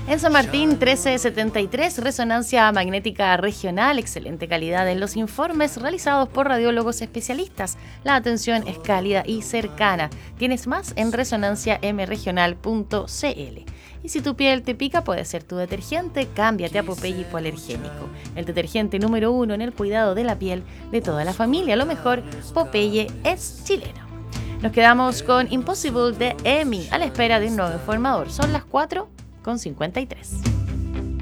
En San Martín 1373, resonancia magnética regional, excelente calidad en los informes realizados por radiólogos especialistas. La atención es cálida y cercana. Tienes más en resonanciamregional.cl. Y si tu piel te pica, puede ser tu detergente. Cámbiate a Popeye Hipoalergénico, el detergente número 1 en el cuidado de la piel de toda la familia. Lo mejor, Popeye es chileno. Nos quedamos con Impossible de EMI a la espera de un nuevo informador. Son las 4:53.